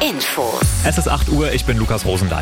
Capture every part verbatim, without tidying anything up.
Infos. Es ist acht Uhr, ich bin Lukas Rosendahl.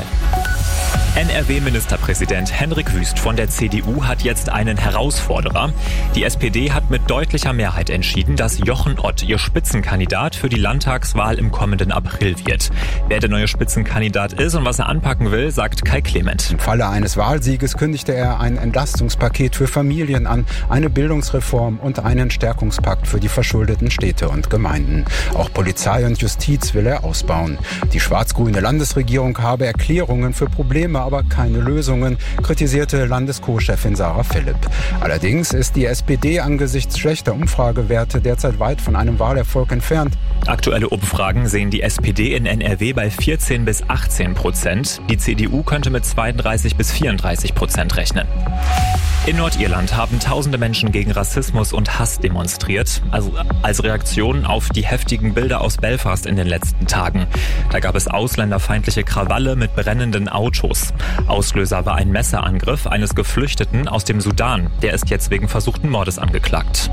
N R W-Ministerpräsident Hendrik Wüst von der C D U hat jetzt einen Herausforderer. Die S P D hat mit deutlicher Mehrheit entschieden, dass Jochen Ott ihr Spitzenkandidat für die Landtagswahl im kommenden April wird. Wer der neue Spitzenkandidat ist und was er anpacken will, sagt Kai Clement. Im Falle eines Wahlsieges kündigte er ein Entlastungspaket für Familien an, eine Bildungsreform und einen Stärkungspakt für die verschuldeten Städte und Gemeinden. Auch Polizei und Justiz will er ausbauen. Die schwarz-grüne Landesregierung habe Erklärungen für Probleme, aber keine Lösungen, kritisierte Landesco-Chefin Sarah Philipp. Allerdings ist die S P D angesichts schlechter Umfragewerte derzeit weit von einem Wahlerfolg entfernt. Aktuelle Umfragen sehen die S P D in N R W bei vierzehn bis achtzehn Prozent. Die C D U könnte mit zweiunddreißig bis vierunddreißig Prozent rechnen. In Nordirland haben tausende Menschen gegen Rassismus und Hass demonstriert, also als Reaktion auf die heftigen Bilder aus Belfast in den letzten Tagen. Da gab es ausländerfeindliche Krawalle mit brennenden Autos. Auslöser war ein Messerangriff eines Geflüchteten aus dem Sudan. Der ist jetzt wegen versuchten Mordes angeklagt.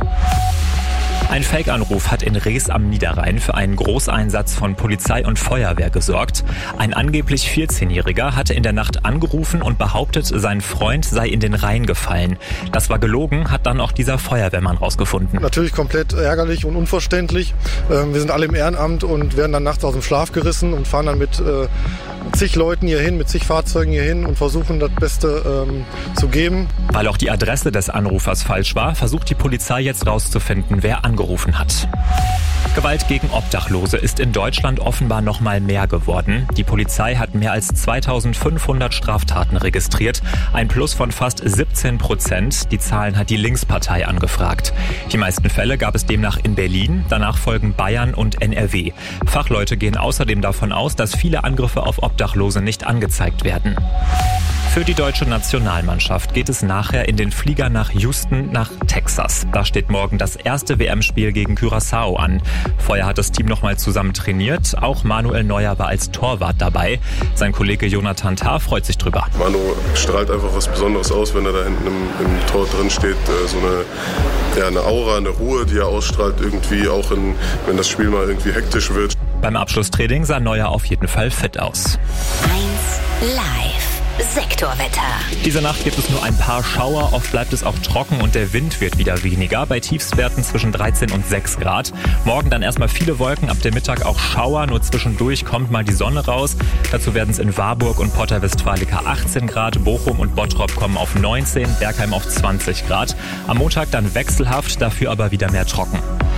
Ein Fake-Anruf hat in Rees am Niederrhein für einen Großeinsatz von Polizei und Feuerwehr gesorgt. Ein angeblich vierzehnjähriger hatte in der Nacht angerufen und behauptet, sein Freund sei in den Rhein gefallen. Das war gelogen, hat dann auch dieser Feuerwehrmann rausgefunden. Natürlich komplett ärgerlich und unverständlich. Wir sind alle im Ehrenamt und werden dann nachts aus dem Schlaf gerissen und fahren dann mit zig Leuten hier hin, mit zig Fahrzeugen hier hin und versuchen das Beste ähm, zu geben. Weil auch die Adresse des Anrufers falsch war, versucht die Polizei jetzt rauszufinden, wer angerufen hat. Gewalt gegen Obdachlose ist in Deutschland offenbar noch mal mehr geworden. Die Polizei hat mehr als zweitausendfünfhundert Straftaten registriert, ein Plus von fast siebzehn Prozent. Die Zahlen hat die Linkspartei angefragt. Die meisten Fälle gab es demnach in Berlin, danach folgen Bayern und N R W. Fachleute gehen außerdem davon aus, dass viele Angriffe auf Obdachlose nicht angezeigt werden. Für die deutsche Nationalmannschaft geht es nachher in den Flieger nach Houston nach Texas. Da steht morgen das erste W M-Spiel gegen Curaçao an. Vorher hat das Team nochmal zusammen trainiert. Auch Manuel Neuer war als Torwart dabei. Sein Kollege Jonathan Tah freut sich drüber. Manu strahlt einfach was Besonderes aus, wenn er da hinten im, im Tor drin steht. So eine, ja, eine Aura, eine Ruhe, die er ausstrahlt, irgendwie auch in, wenn das Spiel mal irgendwie hektisch wird. Beim Abschlusstraining sah Neuer auf jeden Fall fit aus. eins live. Sektorwetter. Diese Nacht gibt es nur ein paar Schauer, oft bleibt es auch trocken und der Wind wird wieder weniger, bei Tiefstwerten zwischen dreizehn und sechs Grad. Morgen dann erstmal viele Wolken, ab dem Mittag auch Schauer, nur zwischendurch kommt mal die Sonne raus. Dazu werden es in Warburg und Porta Westfalica achtzehn Grad, Bochum und Bottrop kommen auf neunzehn, Bergheim auf zwanzig Grad. Am Montag dann wechselhaft, dafür aber wieder mehr trocken.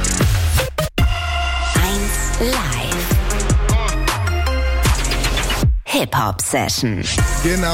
eins live. Hip-Hop-Session. Genau.